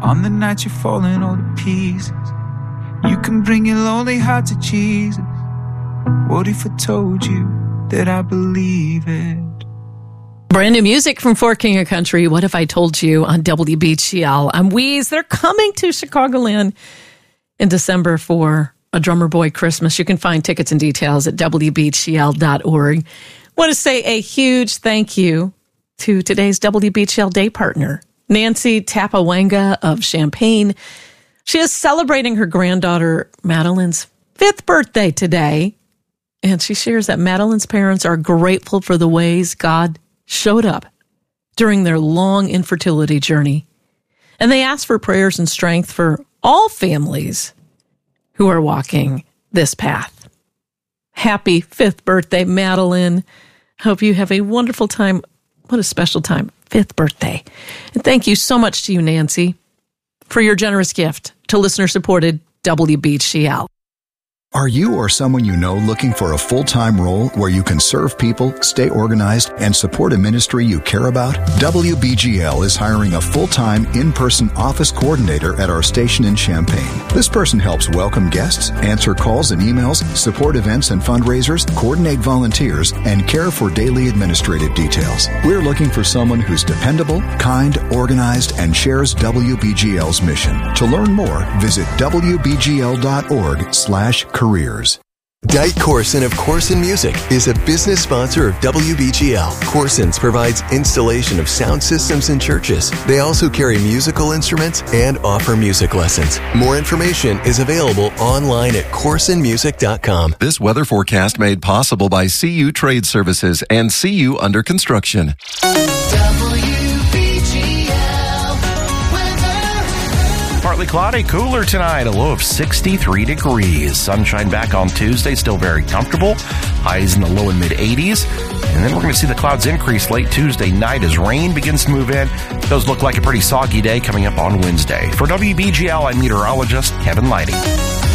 On the night you're falling all to pieces, you can bring your lonely heart to Jesus. What if I told you that I believe it? Brand new music from For King of Country. What if I told you on WBGL? I'm Wheeze. They're coming to Chicagoland in December for a Drummer Boy Christmas. You can find tickets and details at WBGL.org. I want to say a huge thank you to today's WBGL day partner, Nancy Tapawanga of Champaign. She is celebrating her granddaughter Madeline's 5th birthday today. And she shares that Madeline's parents are grateful for the ways God showed up during their long infertility journey. And they ask for prayers and strength for all families who are walking this path. Happy 5th birthday, Madeline. Hope you have a wonderful time. What a special time. 5th birthday. And thank you so much to you, Nancy, for your generous gift to listener-supported WBGL. Are you or someone you know looking for a full-time role where you can serve people, stay organized, and support a ministry you care about? WBGL is hiring a full-time, in-person office coordinator at our station in Champaign. This person helps welcome guests, answer calls and emails, support events and fundraisers, coordinate volunteers, and care for daily administrative details. We're looking for someone who's dependable, kind, organized, and shares WBGL's mission. To learn more, visit wbgl.org/careers. Dite Corson of Corson Music is a business sponsor of WBGL. Corson's provides installation of sound systems in churches. They also carry musical instruments and offer music lessons. More information is available online at corsonmusic.com. This weather forecast made possible by CU Trade Services and CU Under Construction. Partly cloudy, cooler tonight, a low of 63 degrees. Sunshine back on Tuesday, still very comfortable. Highs in the low and mid-80s. And then we're going to see the clouds increase late Tuesday night as rain begins to move in. It does look like a pretty soggy day coming up on Wednesday. For WBGL, I'm meteorologist Kevin Lighty.